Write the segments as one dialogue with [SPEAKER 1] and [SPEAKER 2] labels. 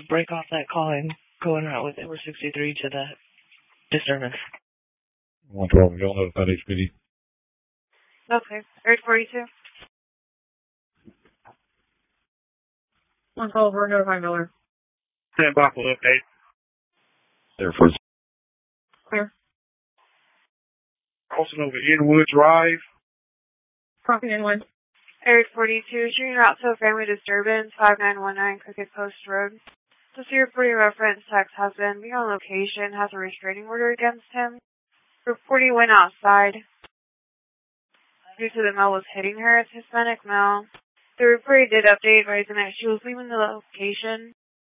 [SPEAKER 1] break off that call and go en route with Edward 63 to the disturbance.
[SPEAKER 2] 112, y'all notified HPD.
[SPEAKER 3] Okay. Area 42.
[SPEAKER 4] 112, we're notifying Miller.
[SPEAKER 5] Stand by for update.
[SPEAKER 2] There first.
[SPEAKER 4] Clear.
[SPEAKER 5] Crossing over Inwood Drive.
[SPEAKER 4] Crossing Inwood.
[SPEAKER 3] Area 42, shooting route to a family disturbance, 5919 Cricket Post Road. The reporting reference text husband, being on location, has a restraining order against him. Reporting went outside due to the male was hitting her. It's Hispanic male. The reporter did update, advising that she was leaving the location,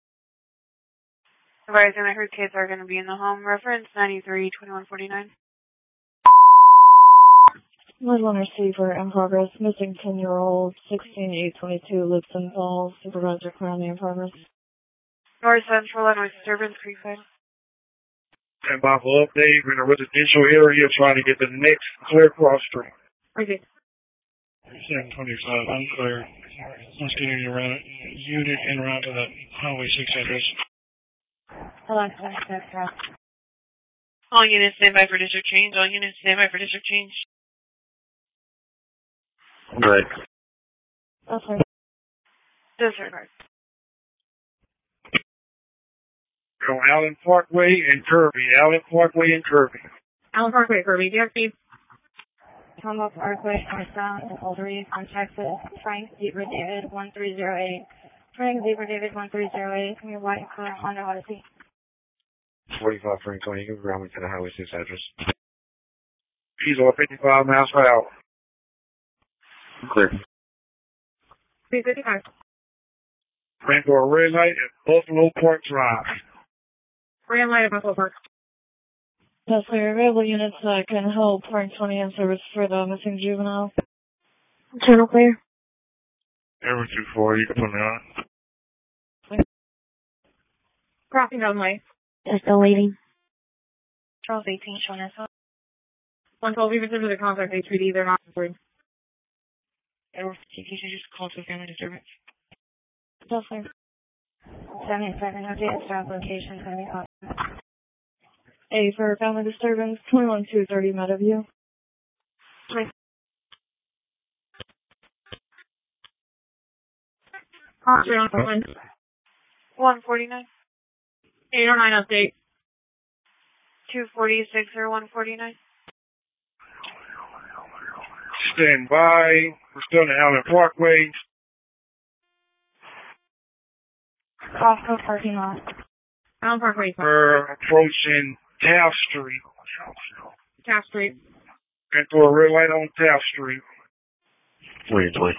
[SPEAKER 3] advising that her kids are going to be in the home. Reference 93-2149.
[SPEAKER 1] One receiver in progress. Missing 10-year-old, 16-822 Lipson Falls. Supervisor currently in progress.
[SPEAKER 3] North Central Illinois disturbance, Creekside.
[SPEAKER 5] Stand by for update. We're in a residential area trying to get the next clear cross street.
[SPEAKER 4] Okay.
[SPEAKER 5] 725, unclear. Let's get you around unit en route to the Highway 6 address.
[SPEAKER 4] Hello,
[SPEAKER 3] All units stand by for district change. All units stand by for district change.
[SPEAKER 2] Right.
[SPEAKER 1] Okay.
[SPEAKER 3] Disregard.
[SPEAKER 5] Go Allen Parkway and Kirby. Allen Parkway and Kirby.
[SPEAKER 4] Allen Parkway, Kirby. Do you have speed?
[SPEAKER 6] Combo Parkway, northbound, in Alderey, from Texas. Frank Zebra David 1308. Frank Zebra David 1308. From your white car, Honda Odyssey.
[SPEAKER 2] 45 Frank 20, you can ground me to the Highway 6 address.
[SPEAKER 5] He's on 55 miles per hour.
[SPEAKER 2] Clear.
[SPEAKER 4] 355.
[SPEAKER 5] Ran for a red light at Buffalo Park Drive.
[SPEAKER 4] Red light at Buffalo Park.
[SPEAKER 1] That's clear. Available units that can help Park 20 in service for the missing juvenile.
[SPEAKER 6] Channel clear.
[SPEAKER 5] Every 240, you can put me on.
[SPEAKER 4] Crossing Dunway.
[SPEAKER 6] Just still waiting.
[SPEAKER 3] Charles 18, showing us up.
[SPEAKER 4] 112, we've been to the contact HPD. They're not concerned.
[SPEAKER 3] Edward 63, just call to a family disturbance.
[SPEAKER 6] Still clear. 77, update staff location, family call.
[SPEAKER 1] A for family disturbance, 21230 Meadowview.
[SPEAKER 4] Crossing on
[SPEAKER 3] 149.
[SPEAKER 4] 809 update.
[SPEAKER 3] 246 or 149.
[SPEAKER 5] Stand by. We're still in the Allen Parkway.
[SPEAKER 6] Costco parking lot.
[SPEAKER 4] Allen Parkway.
[SPEAKER 5] We're approaching Taft Street.
[SPEAKER 4] Taft Street.
[SPEAKER 5] Ran for a red light on Taft Street.
[SPEAKER 2] 320.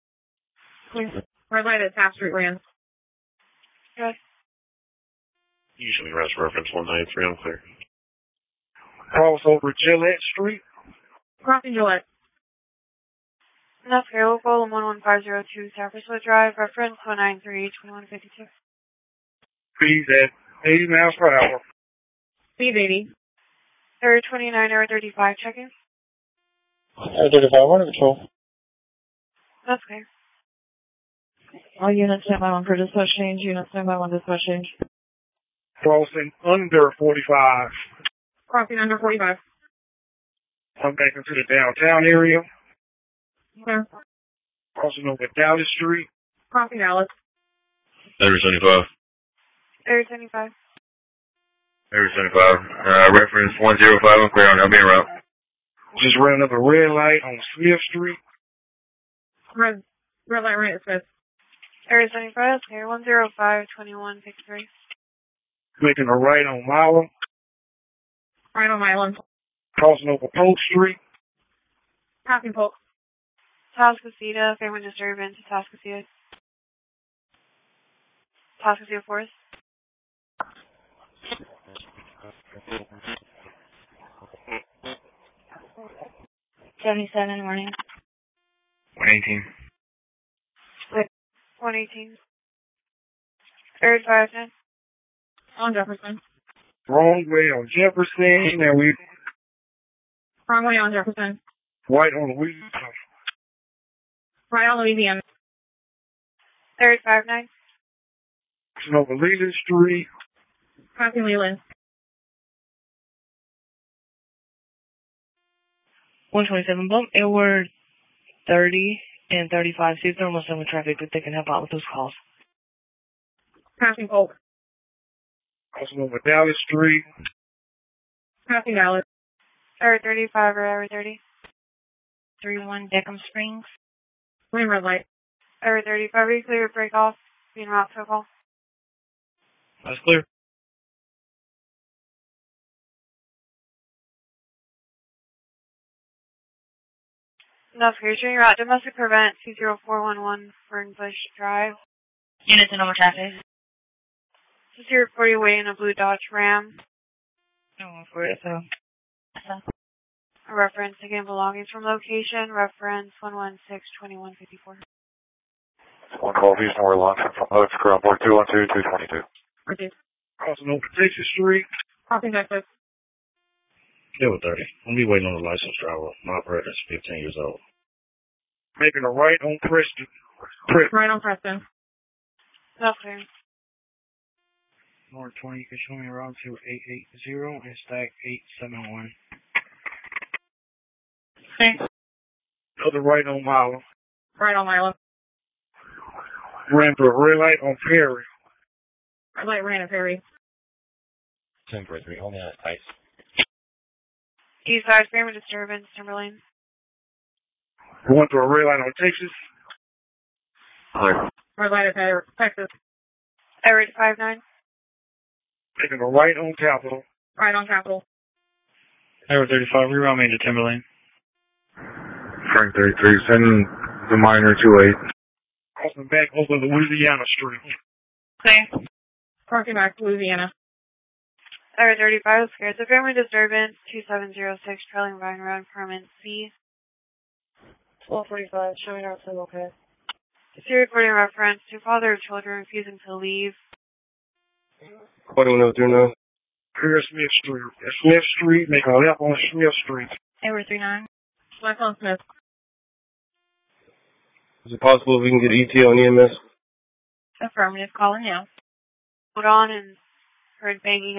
[SPEAKER 4] Red light at Taft Street ran.
[SPEAKER 3] Good.
[SPEAKER 2] Usually rest reference 193, I'm clear.
[SPEAKER 5] Cross over Gillette Street.
[SPEAKER 4] Crossing Gillette.
[SPEAKER 3] That's okay. We'll follow 11502 Southwestwood Drive. Reference 193-2152.
[SPEAKER 5] Speed at 80 miles per hour.
[SPEAKER 4] Speed 80.
[SPEAKER 3] Area 29, Area 35, check-in.
[SPEAKER 5] Area 35, under control.
[SPEAKER 3] That's okay.
[SPEAKER 1] All units stand by one for dispatch change. Units stand by one dispatch change.
[SPEAKER 5] Crossing under 45.
[SPEAKER 4] Crossing under 45.
[SPEAKER 5] I'm back into the downtown area.
[SPEAKER 4] Okay.
[SPEAKER 5] Crossing over Dallas Street.
[SPEAKER 4] Crossing Dallas.
[SPEAKER 2] Area 75.
[SPEAKER 3] Area 75.
[SPEAKER 2] Area 75. Reference 105, I'm clear on LB route.
[SPEAKER 5] Just ran up a red light on Smith Street.
[SPEAKER 4] Red light right at Smith.
[SPEAKER 3] Area 75, okay. 105-2153.
[SPEAKER 5] Making a right on Milam.
[SPEAKER 4] Right on Island.
[SPEAKER 5] Crossing over Polk Street.
[SPEAKER 4] Passing Polk.
[SPEAKER 3] Tascasita, family disturbance, Tascasita. Tascasita Forest.
[SPEAKER 6] 77, morning.
[SPEAKER 2] 118.
[SPEAKER 3] 118. Area 510.
[SPEAKER 4] On Jefferson.
[SPEAKER 5] Wrong way on Jefferson, and we
[SPEAKER 4] Wrong way on Jefferson.
[SPEAKER 5] white on Louisiana.
[SPEAKER 4] Right on Louisiana.
[SPEAKER 3] Area 59.
[SPEAKER 5] Crossing over Leland Street.
[SPEAKER 4] Crossing Leland.
[SPEAKER 7] 127 bump, Edward 30 and 35. See if they're almost done with traffic, but they can help out with those calls.
[SPEAKER 4] Passing Polk.
[SPEAKER 5] Crossing over Dallas Street.
[SPEAKER 4] Passing Dallas.
[SPEAKER 3] Error 35 or error 30.
[SPEAKER 6] 31 Deckham Springs.
[SPEAKER 4] Green red light.
[SPEAKER 3] Error 35, are you clear to break off? Being route to a call.
[SPEAKER 5] That's clear.
[SPEAKER 3] Notification, you're out. Domestic prevent 20411 Fernbush Drive.
[SPEAKER 6] Units and over traffic.
[SPEAKER 3] Just your report you waiting a blue Dodge Ram.
[SPEAKER 7] No, for it, so.
[SPEAKER 3] A reference again belongings from location. Reference 1162154.
[SPEAKER 2] One call, Houston, we're launching from Hooks, ground port 212-222.
[SPEAKER 4] Received.
[SPEAKER 5] Crossing over Texas Street.
[SPEAKER 4] Crossing Texas.
[SPEAKER 8] Edward 30. I'm be waiting on the licensed driver. My operator is 15 years old.
[SPEAKER 5] Making a right on Preston.
[SPEAKER 4] Right on Preston.
[SPEAKER 3] That's clear.
[SPEAKER 5] North 20, you can show me around to 880 and stack 871.
[SPEAKER 4] Thanks.
[SPEAKER 5] Another right on Milo.
[SPEAKER 4] Right on Milo.
[SPEAKER 5] Ran through a red light on Perry.
[SPEAKER 4] Red light ran at Perry.
[SPEAKER 8] 10-3, only on ice.
[SPEAKER 3] East side, frame of disturbance, Timberlane.
[SPEAKER 5] Going through a red light on Texas.
[SPEAKER 2] Hi.
[SPEAKER 4] Red light at Texas.
[SPEAKER 3] Error 59.
[SPEAKER 5] Taking a right on Capitol.
[SPEAKER 4] Right on Capitol.
[SPEAKER 5] Error 35, reroute me to Timberlane.
[SPEAKER 2] Frank 33, send the minor 28.
[SPEAKER 5] Crossing back over Louisiana Street.
[SPEAKER 4] Same. Crossing back to Louisiana.
[SPEAKER 3] Error 35, scared. The family disturbance 2706, trailing Vine Road, permit C.
[SPEAKER 1] 1245, showing out to okay.
[SPEAKER 3] Secure reporting reference to father of children refusing to leave.
[SPEAKER 2] 2109.
[SPEAKER 5] Clear Smith Street. Smith Street, make a left on Smith Street.
[SPEAKER 6] Edward 39.
[SPEAKER 4] Left on Smith.
[SPEAKER 2] Is it possible we can get ET on EMS?
[SPEAKER 6] Affirmative. Calling now.
[SPEAKER 3] Hold on and heard banging